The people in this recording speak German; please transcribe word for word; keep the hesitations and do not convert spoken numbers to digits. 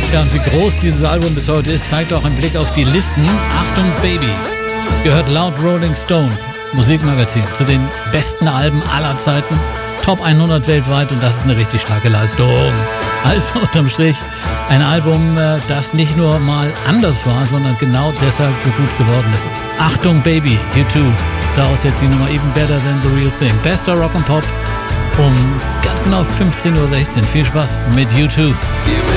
Ja, und wie groß dieses Album bis heute ist, zeigt auch ein Blick auf die Listen. Achtung, Baby gehört laut Rolling Stone, Musikmagazin, zu den besten Alben aller Zeiten. Top hundert weltweit und das ist eine richtig starke Leistung. Also unterm Strich ein Album, das nicht nur mal anders war, sondern genau deshalb so gut geworden ist. Achtung, Baby, U zwei. Daraus jetzt die Nummer Even Better Than The Real Thing. Bester Rock and Pop um ganz genau fünfzehn Uhr sechzehn. Viel Spaß mit U zwei.